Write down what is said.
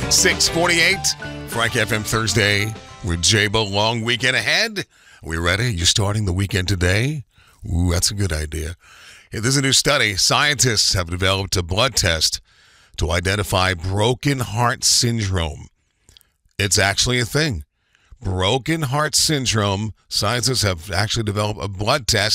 6:48, Frank FM Thursday with J-Bo. Long weekend ahead. Are we ready? You starting the weekend today? Ooh, that's a good idea. Hey, there's a new study. Scientists have developed a blood test to identify broken heart syndrome. It's actually a thing. Broken heart syndrome. Scientists have actually developed a blood test